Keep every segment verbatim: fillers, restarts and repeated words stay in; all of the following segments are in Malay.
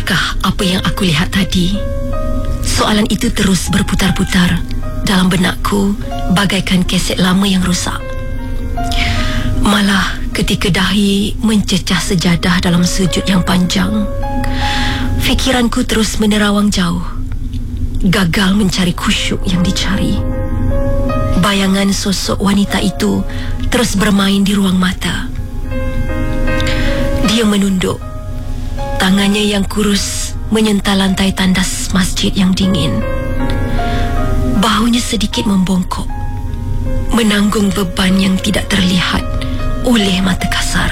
Benarkah apa yang aku lihat tadi? Soalan itu terus berputar-putar dalam benakku bagaikan kaset lama yang rosak. Malah ketika dahi mencecah sejadah dalam sujud yang panjang, fikiranku terus menerawang jauh, gagal mencari khusyuk yang dicari. Bayangan sosok wanita itu terus bermain di ruang mata. Dia menunduk, tangannya yang kurus menyental lantai tandas masjid yang dingin. Bahunya sedikit membongkok, menanggung beban yang tidak terlihat oleh mata kasar.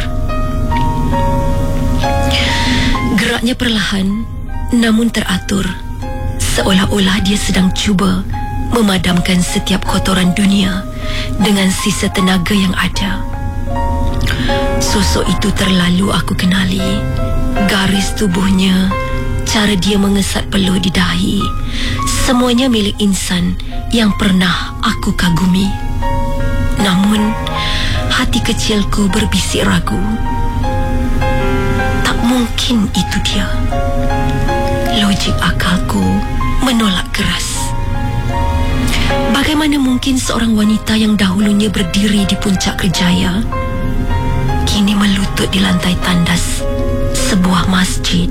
Geraknya perlahan namun teratur, seolah-olah dia sedang cuba memadamkan setiap kotoran dunia dengan sisa tenaga yang ada. Sosok itu terlalu aku kenali. Garis tubuhnya, cara dia mengesat peluh di dahi, semuanya milik insan yang pernah aku kagumi. Namun hati kecilku berbisik ragu. Tak mungkin itu dia. Logik akalku menolak keras. Bagaimana mungkin seorang wanita yang dahulunya berdiri di puncak kerjaya kini melutut di lantai tandas sebuah masjid?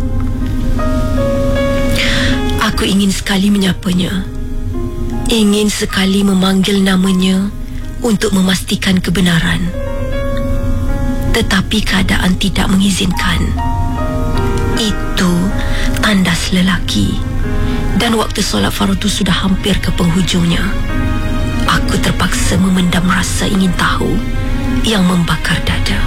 Aku ingin sekali menyapanya, ingin sekali memanggil namanya untuk memastikan kebenaran, tetapi keadaan tidak mengizinkan. Itu tandas lelaki, dan waktu solat fardu sudah hampir ke penghujungnya. Aku terpaksa memendam rasa ingin tahu yang membakar dada.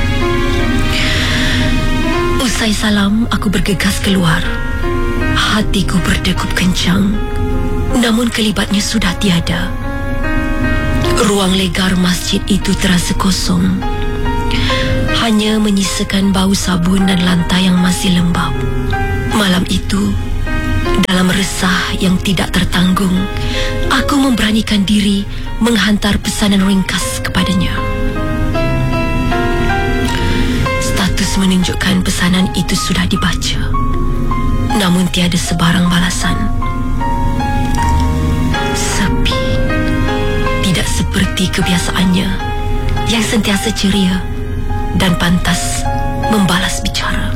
Usai salam, aku bergegas keluar. Hatiku berdegup kencang, namun kelibatnya sudah tiada. Ruang legar masjid itu terasa kosong, hanya menyisakan bau sabun dan lantai yang masih lembab. Malam itu, dalam resah yang tidak tertanggung, aku memberanikan diri menghantar pesanan ringkas kepadanya. Status menunjukkan pesanan itu sudah dibaca, namun tiada sebarang balasan. Sepi, tidak seperti kebiasaannya yang sentiasa ceria dan pantas membalas bicara.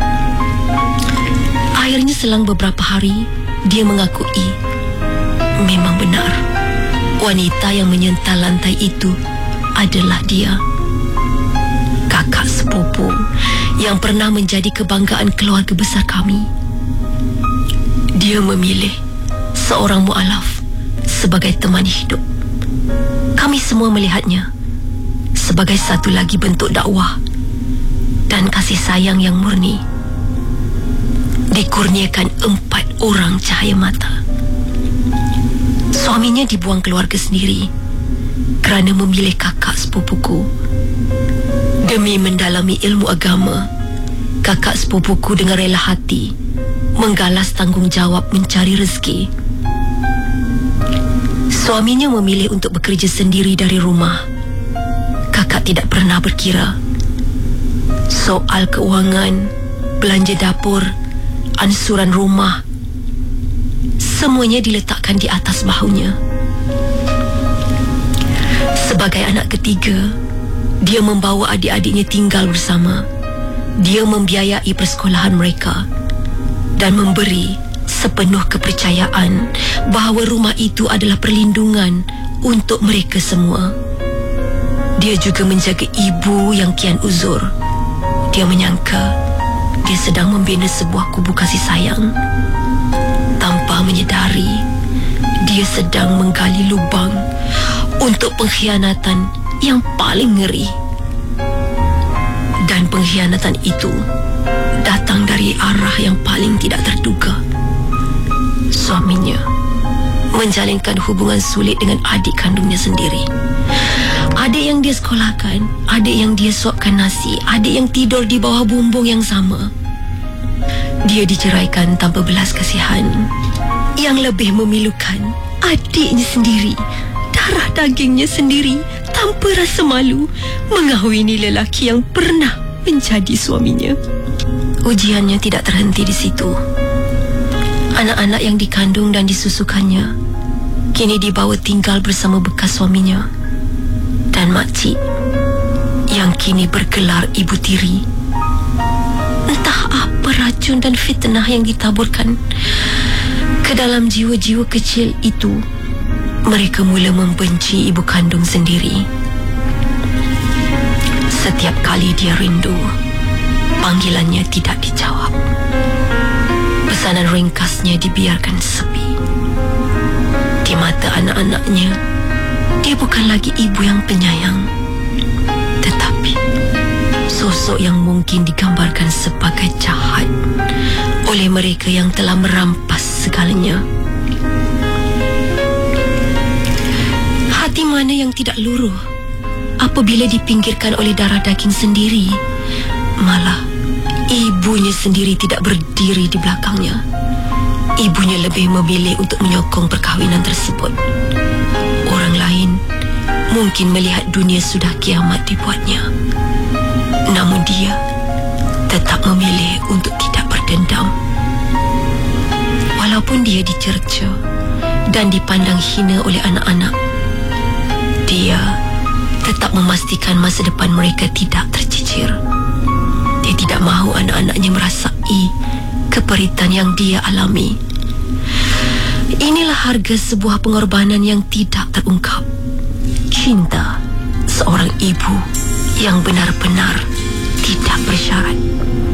Akhirnya selang beberapa hari, dia mengakui memang benar, wanita yang menyental lantai itu adalah dia, kakak sepupu yang pernah menjadi kebanggaan keluarga besar kami. Dia memilih seorang mu'alaf sebagai teman hidup. Kami semua melihatnya sebagai satu lagi bentuk dakwah dan kasih sayang yang murni. Dikurniakan empat orang cahaya mata. Suaminya dibuang keluarga sendiri kerana memilih kakak sepupuku. Demi mendalami ilmu agama, kakak sepupuku dengan rela hati menggalas tanggungjawab mencari rezeki. Suaminya memilih untuk bekerja sendiri dari rumah. Kakak tidak pernah berkira soal keuangan, belanja dapur, ansuran rumah, semuanya diletakkan di atas bahunya. Sebagai anak ketiga, dia membawa adik-adiknya tinggal bersama. Dia membiayai persekolahan mereka dan memberi sepenuh kepercayaan bahawa rumah itu adalah perlindungan untuk mereka semua. Dia juga menjaga ibu yang kian uzur. Dia menyangka dia sedang membina sebuah kubu kasih sayang. Tanpa menyedari, dia sedang menggali lubang untuk pengkhianatan yang paling ngeri. Dan pengkhianatan itu datang dari arah yang paling tidak terduga. Suaminya menjalinkan hubungan sulit dengan adik kandungnya sendiri. Adik yang dia sekolahkan, adik yang dia suapkan nasi, adik yang tidur di bawah bumbung yang sama. Dia diceraikan tanpa belas kasihan. Yang lebih memilukan, adiknya sendiri, darah dagingnya sendiri, tanpa rasa malu mengahwini lelaki yang pernah menjadi suaminya. Ujiannya tidak terhenti di situ. Anak-anak yang dikandung dan disusukannya kini dibawa tinggal bersama bekas suaminya dan makcik yang kini bergelar ibu tiri. Entah apa racun dan fitnah yang ditaburkan ke dalam jiwa-jiwa kecil itu. Mereka mula membenci ibu kandung sendiri. Setiap kali dia rindu, panggilannya tidak dijawab. Pesanan ringkasnya dibiarkan sepi. Di mata anak-anaknya, dia bukan lagi ibu yang penyayang, tetapi sosok yang mungkin digambarkan sebagai jahat oleh mereka yang telah merampas segalanya. Hati mana yang tidak luruh apabila dipinggirkan oleh darah daging sendiri, malah ibunya sendiri tidak berdiri di belakangnya. Ibunya lebih memilih untuk menyokong perkahwinan tersebut. Orang lain mungkin melihat dunia sudah kiamat dibuatnya, namun dia tetap memilih untuk tidak berdendam. Walaupun dia dicerca dan dipandang hina oleh anak-anak, dia tetap memastikan masa depan mereka tidak tercicir. Dia tidak mahu anak-anaknya merasai keperitan yang dia alami. Inilah harga sebuah pengorbanan yang tidak terungkap. Cinta seorang ibu yang benar-benar tidak bersyarat.